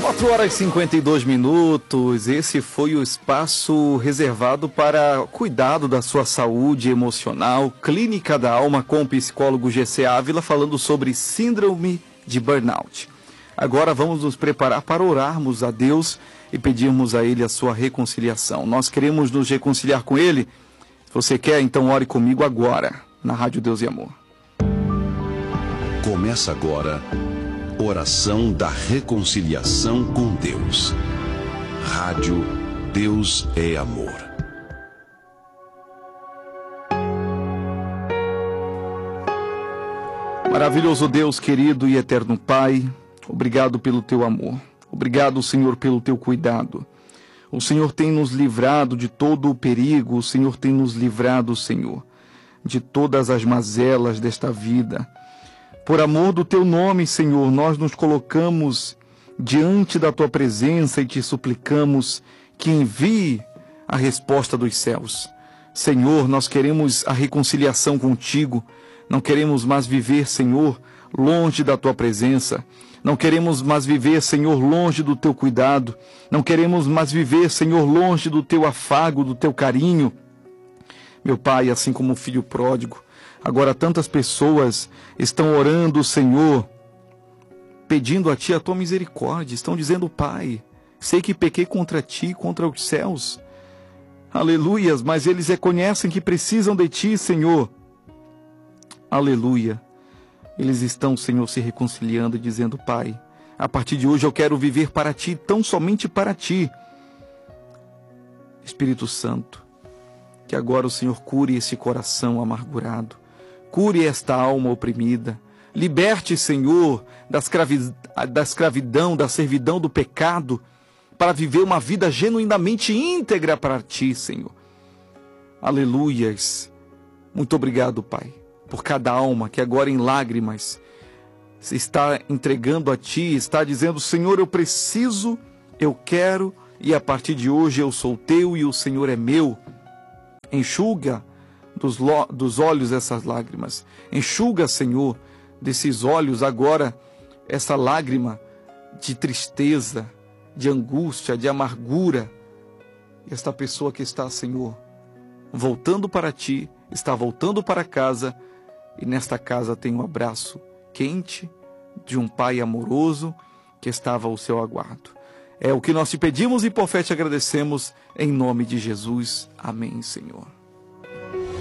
4 horas e 52 minutos. Esse foi o espaço reservado para cuidado da sua saúde emocional, Clínica da Alma com o psicólogo GC Ávila, falando sobre síndrome de burnout. Agora vamos nos preparar para orarmos a Deus e pedirmos a Ele a sua reconciliação. Nós queremos nos reconciliar com Ele. Se você quer, então ore comigo agora, na Rádio Deus e Amor. Começa agora, oração da reconciliação com Deus. Rádio Deus é Amor. Maravilhoso Deus, querido e eterno Pai, obrigado pelo teu amor. Obrigado, Senhor, pelo teu cuidado. O Senhor tem nos livrado de todo o perigo. O Senhor tem nos livrado, Senhor, de todas as mazelas desta vida. Por amor do teu nome, Senhor, nós nos colocamos diante da tua presença e te suplicamos que envie a resposta dos céus. Senhor, nós queremos a reconciliação contigo. Não queremos mais viver, Senhor, longe da tua presença. Não queremos mais viver, Senhor, longe do teu cuidado. Não queremos mais viver, Senhor, longe do teu afago, do teu carinho. Meu Pai, assim como o filho pródigo, agora tantas pessoas estão orando, Senhor, pedindo a Ti a Tua misericórdia. Estão dizendo, Pai, sei que pequei contra Ti, contra os céus. Aleluias, mas eles reconhecem que precisam de Ti, Senhor. Aleluia. Eles estão, Senhor, se reconciliando e dizendo, Pai, a partir de hoje eu quero viver para Ti, tão somente para Ti. Espírito Santo, que agora o Senhor cure esse coração amargurado. Cure esta alma oprimida. Liberte, Senhor, da escravidão, da servidão do pecado, para viver uma vida genuinamente íntegra para Ti, Senhor. Aleluias. Muito obrigado, Pai, por cada alma que agora em lágrimas se está entregando a Ti, está dizendo, Senhor, eu preciso, eu quero, e a partir de hoje eu sou Teu e o Senhor é meu. Enxuga dos olhos essas lágrimas. Enxuga, Senhor, desses olhos agora essa lágrima de tristeza, de angústia, de amargura. E esta pessoa que está, Senhor, voltando para Ti, está voltando para casa, e nesta casa tem um abraço quente de um Pai amoroso que estava ao seu aguardo. É o que nós te pedimos e por fé te agradecemos, em nome de Jesus. Amém, Senhor.